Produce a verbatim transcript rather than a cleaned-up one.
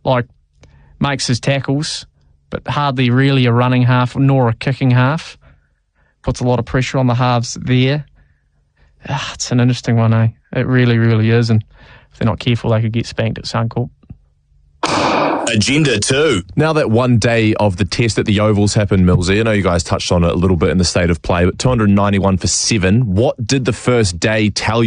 like, makes his tackles, but hardly really a running half nor a kicking half. Puts a lot of pressure on the halves there. Ah, it's an interesting one, eh? It really, really is. And if they're not careful, they could get spanked at Suncorp. Agenda two. Now that one day of the test at the Ovals happened, Millsy, I know you guys touched on it a little bit in the state of play, but two hundred ninety-one for seven. What did the first day tell you?